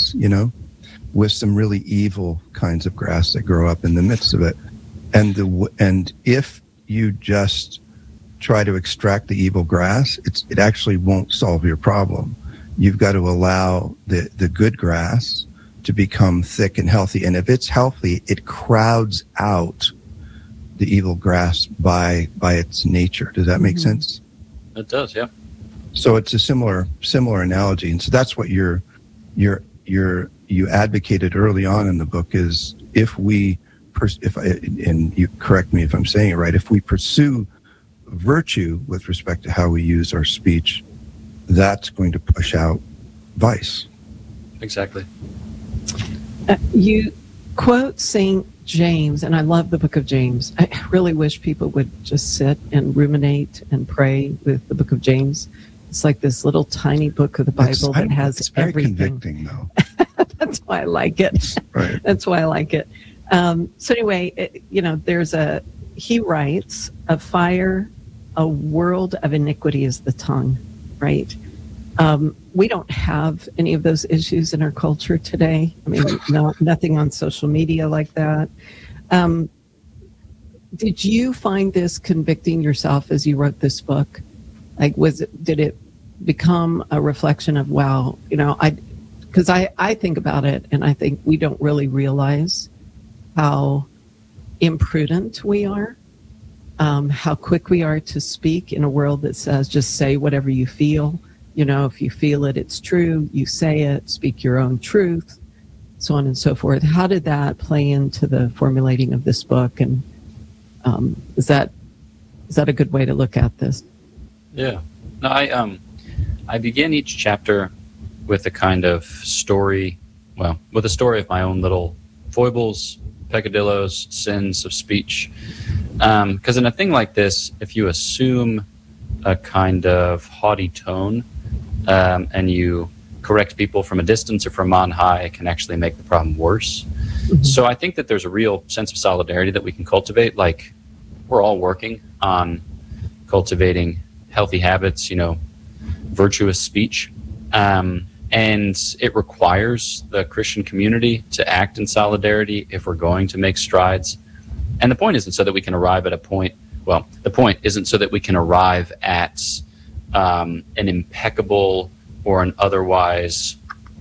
grass, with some really evil kinds of grass that grow up in the midst of it. And if you just try to extract the evil grass, it actually won't solve your problem. You've got to allow the good grass to become thick and healthy. And if it's healthy, it crowds out the evil grass by its nature. Does that make sense? It does, yeah. So it's a similar analogy. And so that's what you advocated early on in the book is and you correct me if I'm saying it right, if we pursue virtue with respect to how we use our speech, that's going to push out vice. Exactly. You quote St. James, and I love the book of James. I really wish people would just sit and ruminate and pray with the book of James. It's like this little tiny book of the Bible that has it's very everything. Convicting, though. That's why I like it. Right. That's why I like it. So anyway, he writes, a world of iniquity is the tongue, right? We don't have any of those issues in our culture today. I mean, nothing on social media like that. Did you find this convicting yourself as you wrote this book? Like, did it become a reflection of, wow, because I think about it and I think we don't really realize how imprudent we are, how quick we are to speak in a world that says just say whatever you feel. If you feel it, it's true. You say it, speak your own truth, so on and so forth. How did that play into the formulating of this book? And is that a good way to look at this? Yeah. No, I begin each chapter with a kind of story, with a story of my own little foibles, peccadillos, sins of speech. Because in a thing like this, if you assume a kind of haughty tone and you correct people from a distance or from on high, it can actually make the problem worse. Mm-hmm. So I think that there's a real sense of solidarity that we can cultivate. Like, we're all working on cultivating healthy habits, virtuous speech. And it requires the Christian community to act in solidarity if we're going to make strides. And the point isn't so that we can arrive at a point. Well, the point isn't so that we can arrive at an impeccable or an otherwise,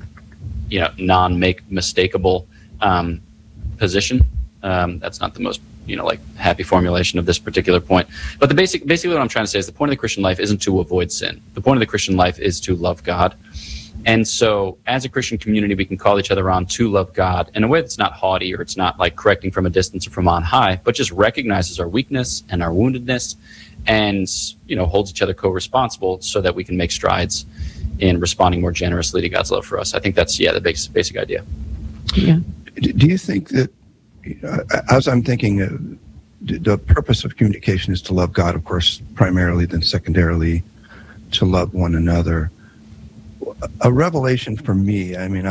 non-mistakable position. That's not the most, happy formulation of this particular point. But basically what I'm trying to say is the point of the Christian life isn't to avoid sin. The point of the Christian life is to love God. And so as a Christian community, we can call each other on to love God in a way that's not haughty, or it's not like correcting from a distance or from on high, but just recognizes our weakness and our woundedness and, holds each other co-responsible so that we can make strides in responding more generously to God's love for us. I think that's, the basic idea. Yeah. Do you think that, as I'm thinking, the purpose of communication is to love God, of course, primarily, then secondarily to love one another? A revelation for me,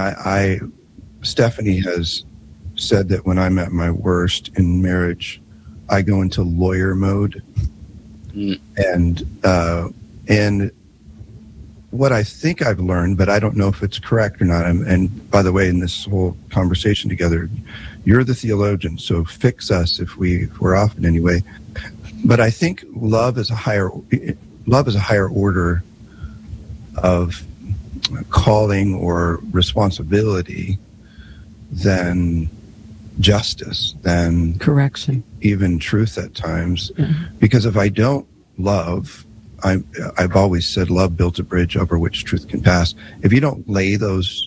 Stephanie has said that when I'm at my worst in marriage, I go into lawyer mode. And what I think I've learned, but I don't know if it's correct or not, and by the way, in this whole conversation together, you're the theologian, so fix us if we're off in any way. But I think love is a higher order of calling or responsibility than justice, than correction, even truth at times. Mm-hmm. Because if I don't love, I've always said love builds a bridge over which truth can pass. If you don't lay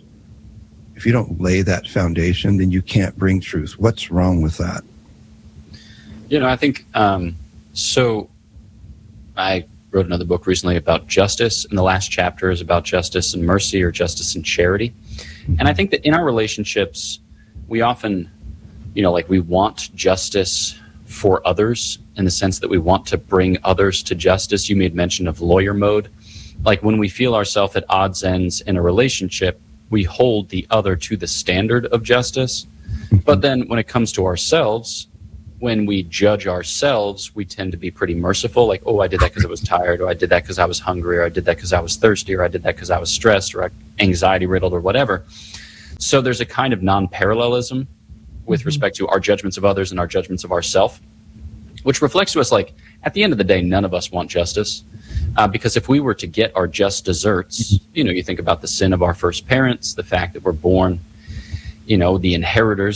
that foundation, then you can't bring truth. What's wrong with that? I think, so I wrote another book recently about justice, and the last chapter is about justice and mercy, or justice and charity. Mm-hmm. And I think that in our relationships, we often, we want justice for others in the sense that we want to bring others to justice. You made mention of lawyer mode. Like, when we feel ourselves at odds ends in a relationship, we hold the other to the standard of justice. Mm-hmm. But then when it comes to ourselves, when we judge ourselves, we tend to be pretty merciful. Like, oh, I did that because I was tired, or I did that because I was hungry, or I did that because I was thirsty, or I did that because I was stressed, or anxiety riddled, or whatever. So there's a kind of non-parallelism with respect to our judgments of others and our judgments of ourselves, which reflects to us like, at the end of the day, none of us want justice. Because if we were to get our just deserts, you think about the sin of our first parents, the fact that we're born, the inheritors